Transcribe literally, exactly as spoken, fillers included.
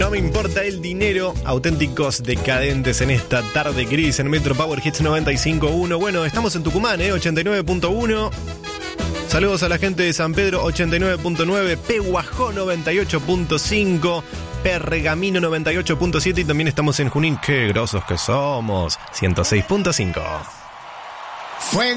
No me importa el dinero, auténticos decadentes en esta tarde gris en Metro Power Hits noventa y cinco punto uno. Bueno, estamos en Tucumán, ¿eh? ochenta y nueve punto uno. Saludos a la gente de San Pedro, ochenta y nueve punto nueve, Pehuajó noventa y ocho punto cinco, Pergamino noventa y ocho punto siete y también estamos en Junín, qué grosos que somos, ciento seis punto cinco. Fuego.